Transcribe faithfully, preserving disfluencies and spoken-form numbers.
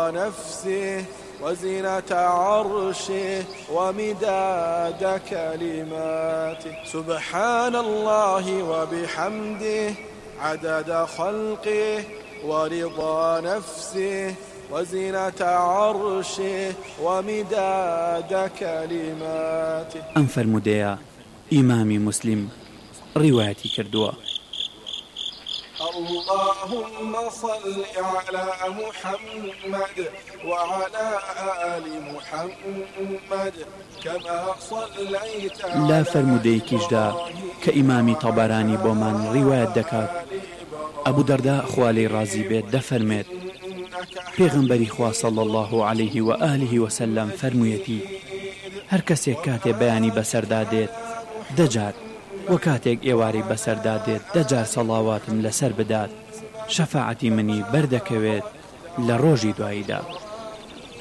نفسه وزينة عرشه ومداد كلماته سبحان الله وبحمده عدد خلقه ورضا نفسه وزينة عرشه ومداد كلماته. ئەم فەرمودەیە ئیمامی موسلیم ڕیوایەتی کردووە. اللهم صل على محمد وعلى آل محمد كما صليت لا فرمودەیەکیشدا کە ئیمامی تەبەرانی بۆمان ڕیوایەت دەکات ئەبوو دەردا خوا لێی ڕازی بێت دەفەرمێت پێغەمبەری خوا صلی الله عليه و آله وسلم فەرموویەتی هەر کەسێک کاتێ بەیانی بەسەردا دێت دەجار و کاتێک ئێواری بەسەردا دێت دەجار سەڵاواتم لەسەر بدات شەفاعەتی منی بەردەکەوێت لە ڕۆژی دواییدا.